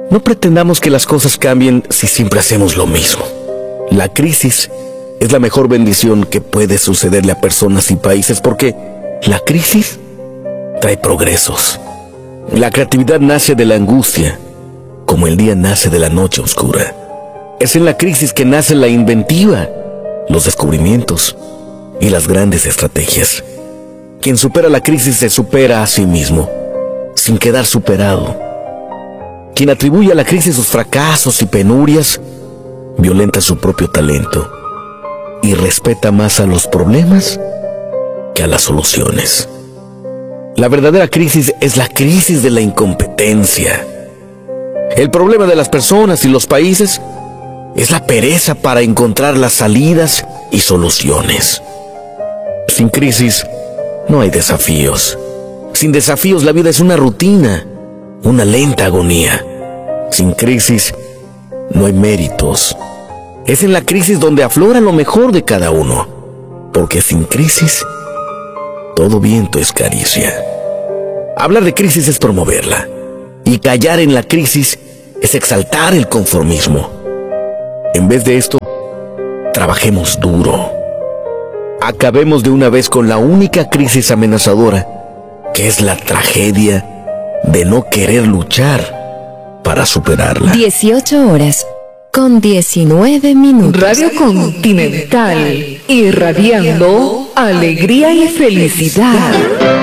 No pretendamos que las cosas cambien si siempre hacemos lo mismo. La crisis es la mejor bendición que puede sucederle a personas y países porque la crisis trae progresos. La creatividad nace de la angustia, como el día nace de la noche oscura. Es en la crisis que nace la inventiva, los descubrimientos y las grandes estrategias. Quien supera la crisis se supera a sí mismo, sin quedar superado. Quien atribuye a la crisis sus fracasos y penurias, violenta su propio talento y respeta más a los problemas que a las soluciones. La verdadera crisis es la crisis de la incompetencia. El problema de las personas y los países es la pereza para encontrar las salidas y soluciones. Sin crisis no hay desafíos. Sin desafíos la vida es una rutina, una lenta agonía. Sin crisis no hay méritos. Es en la crisis donde aflora lo mejor de cada uno, porque sin crisis todo viento es caricia. Hablar de crisis es promoverla, y callar en la crisis es exaltar el conformismo. En vez de esto, trabajemos duro. Acabemos de una vez con la única crisis amenazadora, que es la tragedia de no querer luchar para superarla. 18:19. Radio Continental, irradiando alegría y felicidad.